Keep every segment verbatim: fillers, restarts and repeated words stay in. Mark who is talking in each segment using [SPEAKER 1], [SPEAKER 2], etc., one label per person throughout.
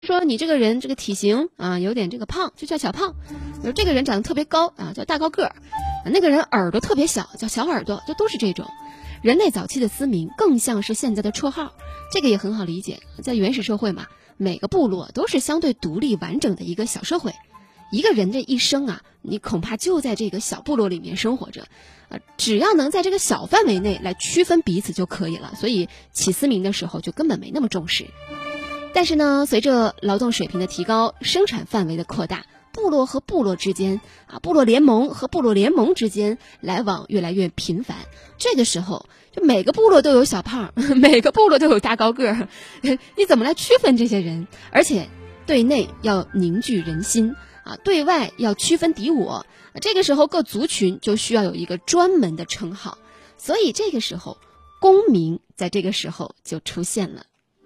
[SPEAKER 1] 说你这个人这个体型啊有点这个胖，就叫小胖；比如这个人长得特别高啊，叫大高个儿；那个人耳朵特别小，叫小耳朵，就都是这种。人类早期的私名更像是现在的绰号，这个也很好理解。在原始社会嘛，每个部落都是相对独立完整的一个小社会，一个人的一生啊，你恐怕就在这个小部落里面生活着，呃，只要能在这个小范围内来区分彼此就可以了。所以起私名的时候就根本没那么重视。但是呢，随着劳动水平的提高，生产范围的扩大，部落和部落之间啊，部落联盟和部落联盟之间来往越来越频繁。这个时候，就每个部落都有小胖，每个部落都有大高个儿，你怎么来区分这些人？而且对内要凝聚人心啊，对外要区分敌我。这个时候，各族群就需要有一个专门的称号，所以这个时候，公名在这个时候就出现了。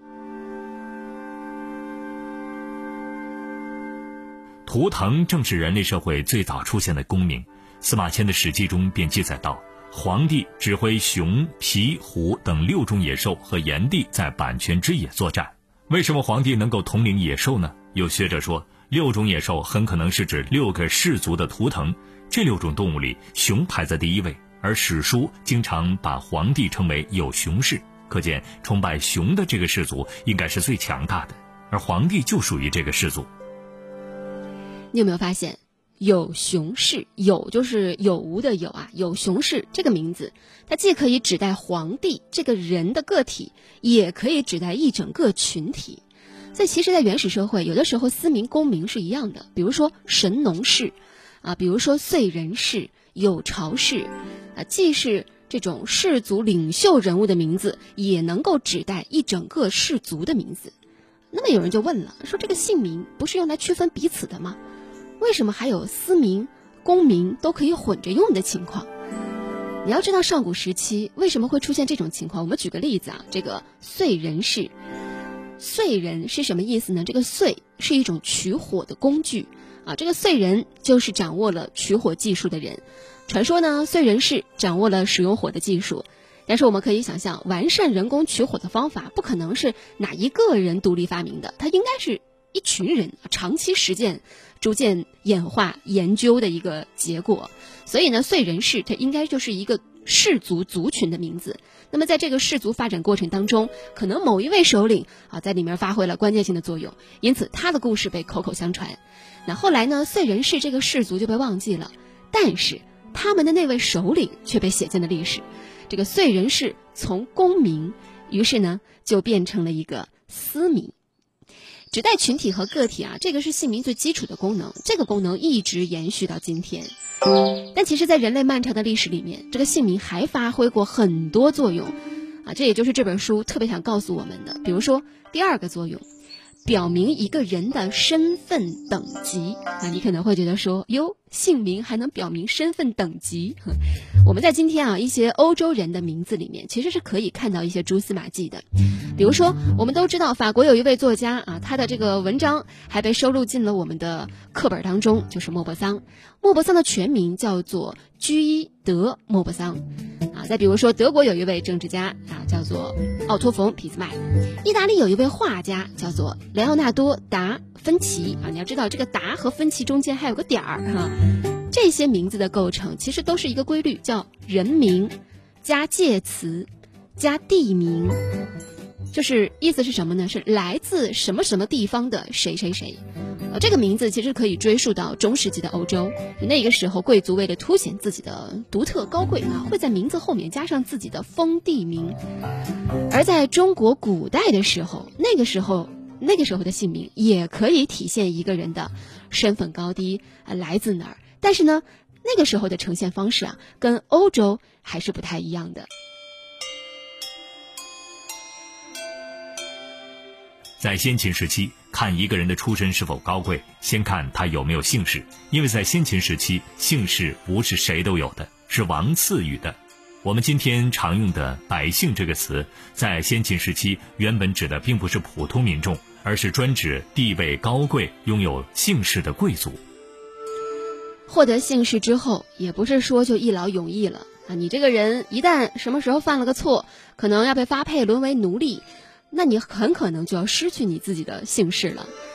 [SPEAKER 2] 图腾正是人类社会最早出现的公名。司马迁的《史记》中便记载到，皇帝指挥熊、罴、虎等六种野兽和炎帝在阪泉之野作战。为什么皇帝能够统领野兽呢？有学者说，六种野兽很可能是指六个氏族的图腾。这六种动物里，熊排在第一位，而史书经常把皇帝称为有熊氏，可见崇拜熊的这个氏族应该是最强大的，而皇帝就属于这个氏族。
[SPEAKER 1] 你有没有发现，有熊氏，有就是有无的有啊，有熊氏这个名字，它既可以指代皇帝这个人的个体，也可以指代一整个群体。所以其实在原始社会，有的时候私名公名是一样的，比如说神农氏啊，比如说燧人氏、有巢氏啊，既是这种氏族领袖人物的名字，也能够指代一整个氏族的名字。那么有人就问了，说这个姓名不是用来区分彼此的吗？为什么还有私名、公名都可以混着用的情况？你要知道上古时期为什么会出现这种情况，我们举个例子啊，这个燧人氏。燧人是什么意思呢？这个燧是一种取火的工具啊，这个燧人就是掌握了取火技术的人。传说呢，燧人氏掌握了使用火的技术，但是我们可以想象，完善人工取火的方法不可能是哪一个人独立发明的，它应该是一群人长期实践、逐渐演化研究的一个结果。所以呢，燧人氏它应该就是一个氏族族群的名字。那么在这个氏族发展过程当中，可能某一位首领啊在里面发挥了关键性的作用，因此他的故事被口口相传。那后来呢，燧人氏这个氏族就被忘记了，但是他们的那位首领却被写进了历史。这个燧人氏从公名，于是呢就变成了一个私名。指代群体和个体啊，这个是姓名最基础的功能，这个功能一直延续到今天。但其实在人类漫长的历史里面，这个姓名还发挥过很多作用啊，这也就是这本书特别想告诉我们的。比如说第二个作用，表明一个人的身份等级。那你可能会觉得说，哟，姓名还能表明身份等级？我们在今天啊一些欧洲人的名字里面，其实是可以看到一些蛛丝马迹的。比如说，我们都知道法国有一位作家啊，他的这个文章还被收录进了我们的课本当中，就是莫泊桑。莫泊桑的全名叫做居伊德莫泊桑啊。再比如说，德国有一位政治家啊，叫做奥托冯俾兹麦。意大利有一位画家叫做莱奥纳多达芬奇啊。你要知道，这个达和芬奇中间还有个点儿哈。这些名字的构成其实都是一个规律，叫人名加介词加地名。就是意思是什么呢？是来自什么什么地方的谁谁谁。呃，这个名字其实可以追溯到中世纪的欧洲，那个时候贵族为了凸显自己的独特高贵啊，会在名字后面加上自己的封地名。而在中国古代的时候，那个时候那个时候的姓名也可以体现一个人的身份高低啊，来自哪儿。但是呢，那个时候的呈现方式啊，跟欧洲还是不太一样的。
[SPEAKER 2] 在先秦时期，看一个人的出身是否高贵，先看他有没有姓氏，因为在先秦时期，姓氏不是谁都有的，是王赐予的。我们今天常用的百姓这个词，在先秦时期原本指的并不是普通民众，而是专指地位高贵、拥有姓氏的贵族。
[SPEAKER 1] 获得姓氏之后，也不是说就一劳永逸了啊！你这个人一旦什么时候犯了个错，可能要被发配沦为奴隶， 那你很可能就要失去你自己的姓氏了。